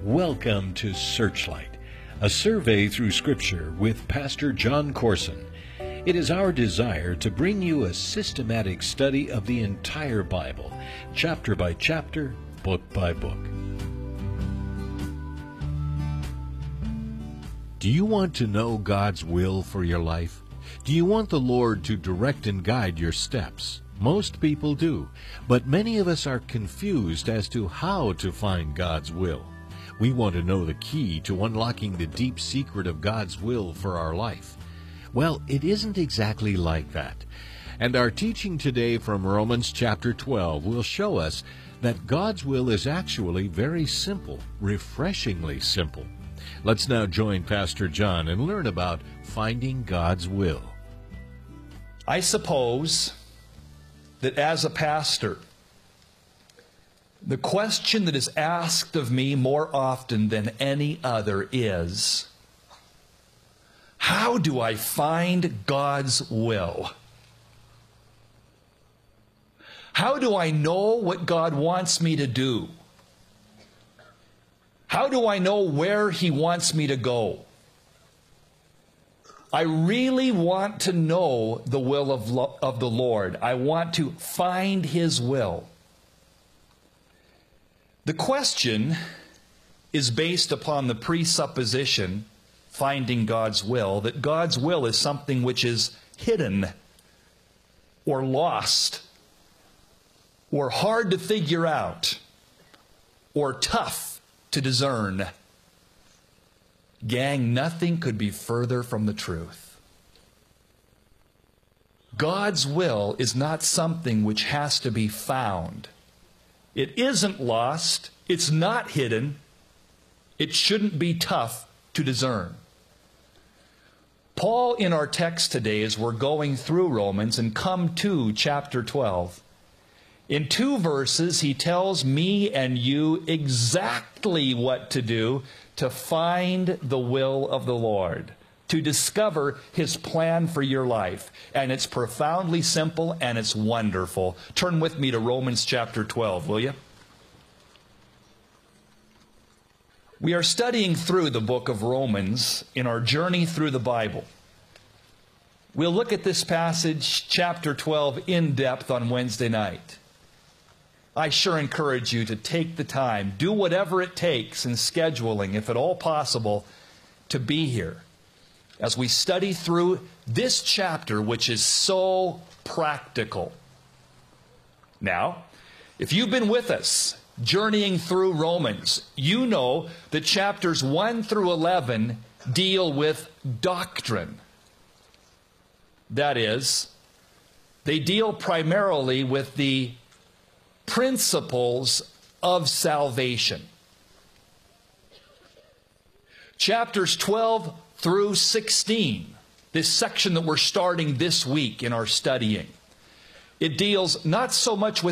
Welcome to Searchlight, a survey through Scripture with Pastor John Corson. It is our desire to bring you a systematic study of the entire Bible, chapter by chapter, book by book. Do you want to know God's will for your life? Do you want the Lord to direct and guide your steps? Most people do, but many of us are confused as to how to find God's will. We want to know the key to unlocking the deep secret of God's will for our life. Well, it isn't exactly like that. And our teaching today from Romans chapter 12 will show us that God's will is actually very simple, refreshingly simple. Let's now join Pastor John and learn about finding God's will. I suppose that as a pastor, the question that is asked of me more often than any other is, how do I find God's will? How do I know what God wants me to do? How do I know where He wants me to go? I really want to know the will of the Lord. I want to find His will. The question is based upon the presupposition, finding God's will, that God's will is something which is hidden or lost or hard to figure out or tough to discern. Gang, nothing could be further from the truth. God's will is not something which has to be found. It isn't lost. It's not hidden. It shouldn't be tough to discern. Paul, in our text today, as we're going through Romans and come to chapter 12, in 2 verses, he tells me and you exactly what to do to find the will of the Lord, to discover His plan for your life. And it's profoundly simple and it's wonderful. Turn with me to Romans chapter 12, will you? We are studying through the book of Romans in our journey through the Bible. We'll look at this passage, chapter 12, in depth on Wednesday night. I sure encourage you to take the time, do whatever it takes in scheduling, if at all possible, to be here as we study through this chapter, which is so practical. Now, if you've been with us journeying through Romans, you know that chapters 1 through 11 deal with doctrine. That is, they deal primarily with the principles of salvation. Chapters 12 through 16, this section that we're starting this week in our studying, it deals not so much with